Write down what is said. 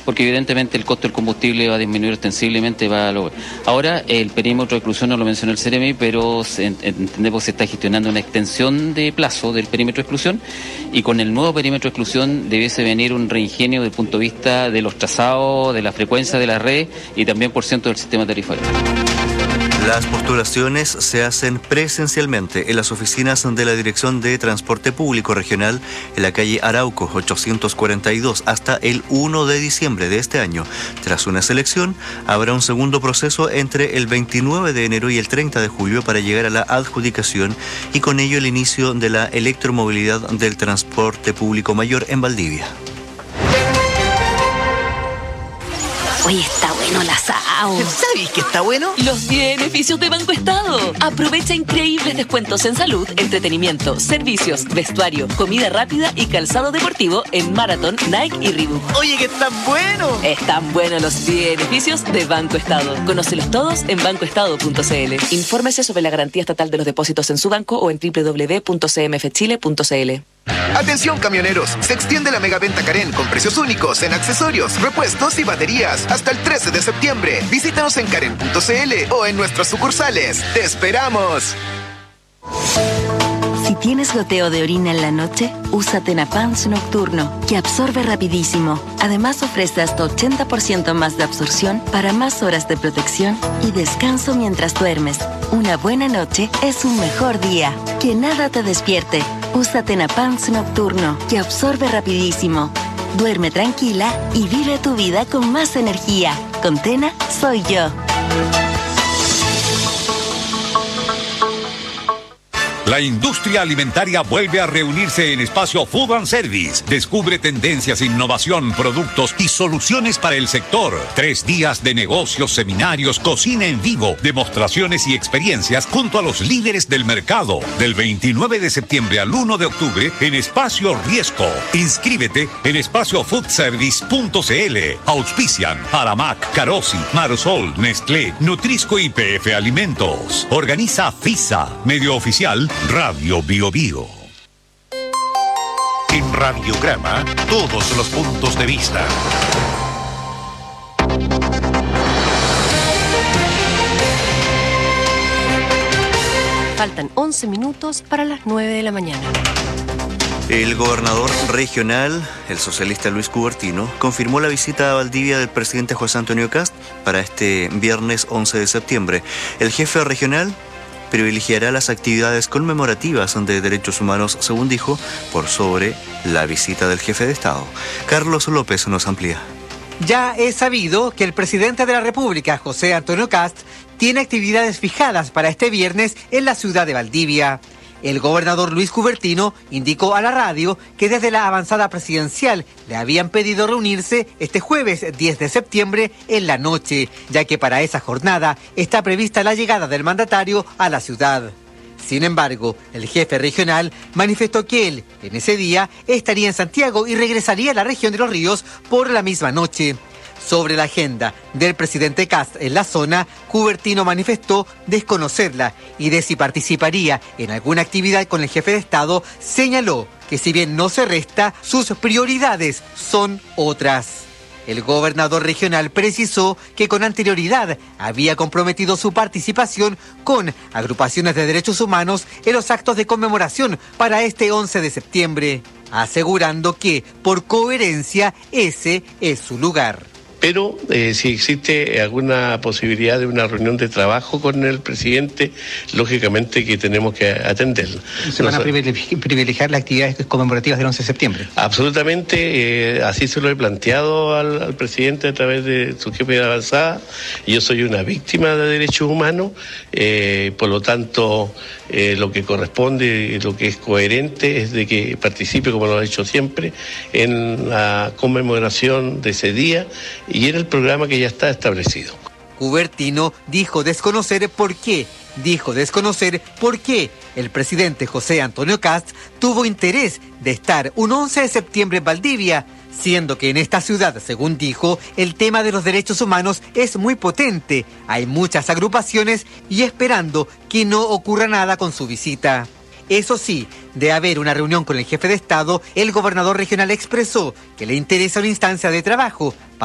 porque evidentemente el costo del combustible va a disminuir ostensiblemente. Ahora, el perímetro de exclusión no lo mencionó el CEREMI, pero entendemos que se está gestionando una extensión de plazo del perímetro de exclusión, y con el nuevo perímetro de exclusión debiese venir un reingenio desde el punto de vista de los trazados, de la frecuencia de la red y también por ciento del sistema tarifario. Las postulaciones se hacen presencialmente en las oficinas de la Dirección de Transporte Público Regional en la calle Arauco 842 hasta el 1 de diciembre de este año. Tras una selección, habrá un segundo proceso entre el 29 de enero y el 30 de julio para llegar a la adjudicación y con ello el inicio de la electromovilidad del transporte público mayor en Valdivia. Oye, está bueno el asado. ¿Sabes qué está bueno? Los beneficios de Banco Estado. Aprovecha increíbles descuentos en salud, entretenimiento, servicios, vestuario, comida rápida y calzado deportivo en Marathon, Nike y Reebok. Oye, que están buenos. Están buenos los beneficios de Banco Estado. Conócelos todos en bancoestado.cl. Infórmese sobre la garantía estatal de los depósitos en su banco o en www.cmfchile.cl. Atención camioneros, se extiende la megaventa Karen con precios únicos en accesorios, repuestos y baterías hasta el 13 de septiembre. Visítanos en karen.cl o en nuestras sucursales. ¡Te esperamos! Si tienes goteo de orina en la noche, usa Tenapans Nocturno, que absorbe rapidísimo. Además ofrece hasta 80% más de absorción para más horas de protección y descanso mientras duermes. Una buena noche es un mejor día. Que nada te despierte. Usa Tenapans Nocturno, que absorbe rapidísimo. Duerme tranquila y vive tu vida con más energía. Con Tena, soy yo. La industria alimentaria vuelve a reunirse en Espacio Food and Service. Descubre tendencias, innovación, productos y soluciones para el sector. 3 días de negocios, seminarios, cocina en vivo, demostraciones y experiencias junto a los líderes del mercado. Del 29 de septiembre al 1 de octubre en Espacio Riesco. Inscríbete en espaciofoodservice.cl. Auspician Aramac, Carosi, Marsol, Nestlé, Nutrisco y PF Alimentos. Organiza FISA, medio oficial Radio Bio Bio. En Radiograma, todos los puntos de vista. Faltan 11 minutos para las 9 de la mañana. El gobernador regional, el socialista Luis Cubertino, confirmó la visita a Valdivia del presidente José Antonio Kast para este viernes 11 de septiembre. El jefe regional privilegiará las actividades conmemorativas de derechos humanos, según dijo, por sobre la visita del jefe de Estado. Carlos López nos amplía. Ya es sabido que el presidente de la República, José Antonio Kast, tiene actividades fijadas para este viernes en la ciudad de Valdivia. El gobernador Luis Cubertino indicó a la radio que desde la avanzada presidencial le habían pedido reunirse este jueves 10 de septiembre en la noche, ya que para esa jornada está prevista la llegada del mandatario a la ciudad. Sin embargo, el jefe regional manifestó que él, en ese día, estaría en Santiago y regresaría a la región de Los Ríos por la misma noche. Sobre la agenda del presidente Kast en la zona, Cubertino manifestó desconocerla y de si participaría en alguna actividad con el jefe de Estado, señaló que si bien no se resta, sus prioridades son otras. El gobernador regional precisó que con anterioridad había comprometido su participación con agrupaciones de derechos humanos en los actos de conmemoración para este 11 de septiembre, asegurando que, por coherencia, ese es su lugar. Pero si existe alguna posibilidad de una reunión de trabajo con el presidente, lógicamente que tenemos que atenderla. ¿Se van a privilegiar las actividades conmemorativas del 11 de septiembre? Absolutamente, así se lo he planteado al presidente a través de su jefe de avanzada. Yo soy una víctima de derechos humanos, por lo tanto, lo que corresponde y lo que es coherente es de que participe, como lo ha hecho siempre, en la conmemoración de ese día y en el programa que ya está establecido. Cubertino dijo desconocer por qué el presidente José Antonio Kast tuvo interés de estar un 11 de septiembre en Valdivia, siendo que en esta ciudad, según dijo, el tema de los derechos humanos es muy potente, hay muchas agrupaciones y esperando que no ocurra nada con su visita. Eso sí, de haber una reunión con el jefe de Estado, el gobernador regional expresó que le interesa una instancia de trabajo